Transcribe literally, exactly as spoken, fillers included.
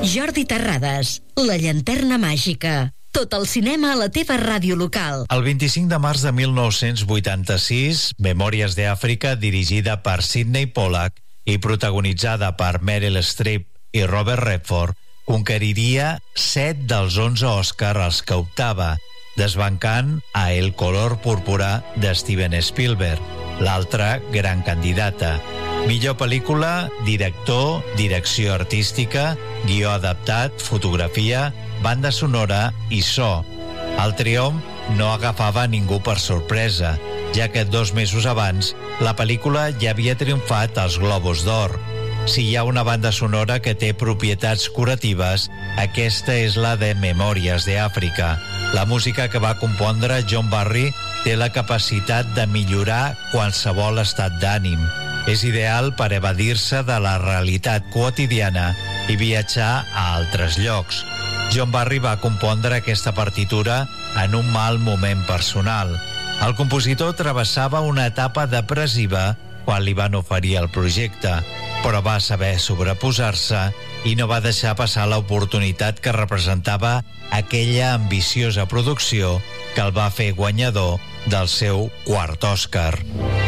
Jordi Terrades, La llanterna màgica. Tot el cinema a la teva ràdio local. El vint-i-cinc de març de mil nou-cents vuitanta-sis, Memòries d'Àfrica, dirigida per Sidney Pollack i protagonitzada per Meryl Streep i Robert Redford, conqueriria set dels onze Òscar als que optava, desbancant a El color púrpura de Steven Spielberg, l'altra gran candidata. Millor pel·lícula, director, direcció artística, guió adaptat, fotografia, banda sonora i so. El triomf no agafava ningú per sorpresa, ja que dos mesos abans la pel·lícula ja havia triomfat als Globus d'Or. Si hi ha una banda sonora que té propietats curatives, aquesta és la de Memòries d'Àfrica. La música que va compondre John Barry té la capacitat de millorar qualsevol estat d'ànim. És ideal per evadir-se de la realitat quotidiana i viatjar a altres llocs. John Barry va compondre aquesta partitura en un mal moment personal. El compositor travessava una etapa depressiva quan li van oferir el projecte, però va saber sobreposar-se i no va deixar passar l'oportunitat que representava aquella ambiciosa producció que el va fer guanyador del seu quart Òscar.